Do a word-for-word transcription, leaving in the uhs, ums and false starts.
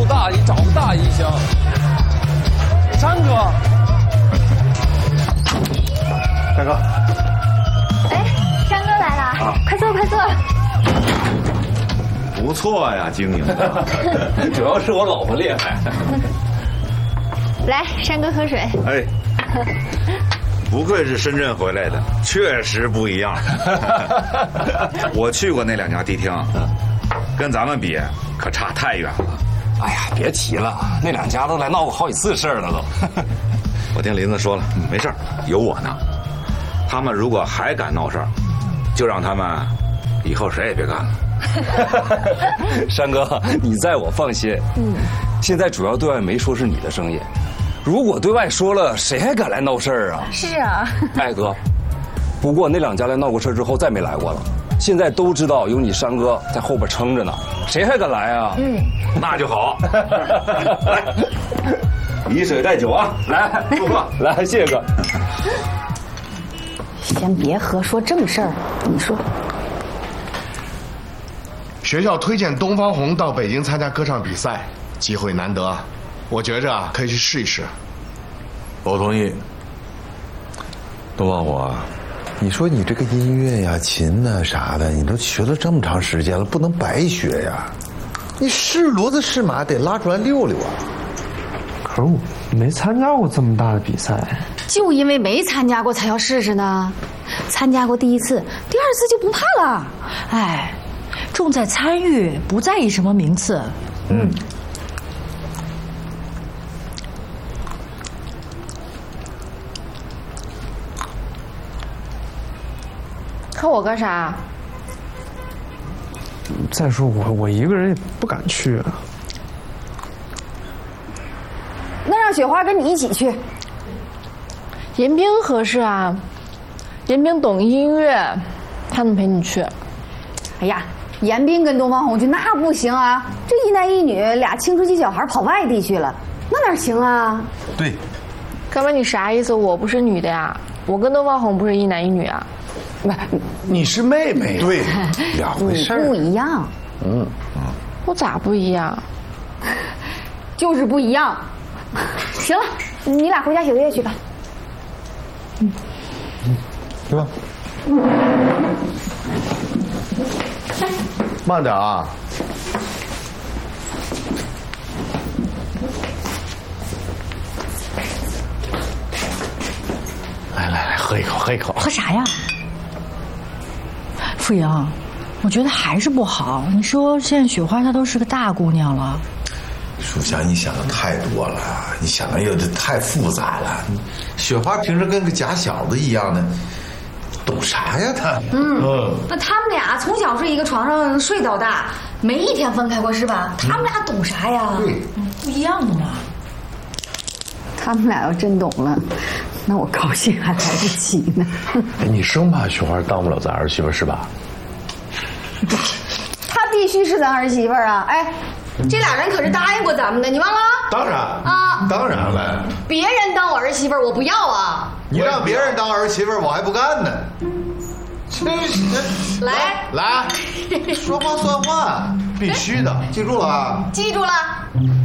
够大，你找个大音箱。山哥， 山哥， 哎，山哥来了，啊、快坐快坐。 不错呀，经营的。 主要是我老婆厉害。 来，山哥喝水。 哎，不愧是深圳回来的，确实不一样。我去过那两家迪厅，跟咱们比可差太远了。 哎呀，别提了，那两家都来闹过好几次事儿了都。 我听林子说了，没事儿，有我呢。他们如果还敢闹事儿，就让他们以后谁也别干了。 山哥，你在我放心。嗯，现在主要对外没说是你的生意，如果对外说了，谁还敢来闹事儿啊？ 是啊。 哎哥，不过那两家来闹过事之后再没来过了。现在都知道有你山哥在后边撑着呢，谁还敢来啊？ 嗯， 那就好。来，以水代酒啊！ 来， 祝贺！ 来，谢谢哥。 先别喝，说正事儿。你说， 学校推荐东方红到北京参加歌唱比赛，机会难得，我觉着啊可以去试一试。 我同意。东方红啊，你说你这个音乐呀、琴呐啥的，你都学了这么长时间了，不能白学呀。你是骡子是马得拉出来溜溜啊。 可是我没参加过这么大的比赛， 就因为没参加过才要试试呢。参加过第一次，第二次就不怕了。 哎，重在参与，不在意什么名次。嗯。 看我干啥？ 再说我我一个人也不敢去啊。 那让雪花跟你一起去。严冰合适啊，严冰懂音乐，他能陪你去。 哎呀，严冰跟东方红去那不行啊，这一男一女俩青春期小孩跑外地去了，那哪行啊？ 对。 哥们，你啥意思？我不是女的呀，我跟东方红不是一男一女啊。 不，你是妹妹。 对，两回事儿。 不一样。 嗯嗯，我咋不一样？ 就是不一样。行了，你俩回家写作业去吧。 嗯，去吧。 慢点啊。来来来，喝一口，喝一口。 喝啥呀？傅莹，我觉得还是不好。你说现在雪花她都是个大姑娘了。 书香，你想的太多了，你想的有点太复杂了。雪花平时跟个假小子一样的，懂啥呀她？ 嗯，嗯那他们俩从小睡一个床上睡到大，没一天分开过是吧？他们俩懂啥呀？ 对， 不一样的嘛。 他们俩要真懂了，那我高兴还来不及呢。 哎，你生怕雪花当不了咱儿媳妇是吧？ 他必须是咱儿媳妇啊！哎，这俩人可是答应过咱们的，你忘了？ 当然啊， 当然了。 别人当我儿媳妇我不要啊！ 你让别人当儿媳妇我还不干呢。 来来， 说话算话， 必须的， 记住了啊！ 记住了。